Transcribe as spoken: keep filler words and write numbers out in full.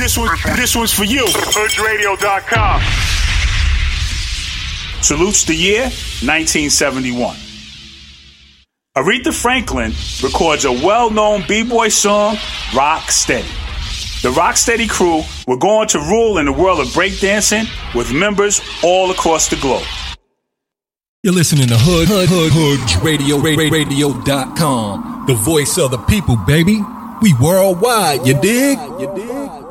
This one, this one's for you. Hood Radio dot com. Salutes the year nineteen seventy-one. Aretha Franklin records a well-known b-boy song, Rock Steady. The Rocksteady crew were going to rule in the world of breakdancing with members all across the globe. You're listening to Hood, Hood, Hood, Hood Radio, Radio dot com. The voice of the people, baby. We worldwide, you dig? You dig?